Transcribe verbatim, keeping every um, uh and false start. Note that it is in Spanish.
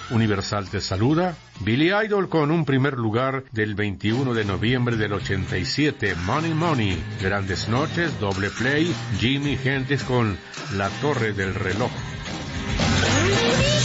Universal te saluda. Billy Idol con un primer lugar del veintiuno de noviembre del ochenta y siete, Money Money. Grandes noches, doble play, Jimi Hendrix con La Torre del Reloj.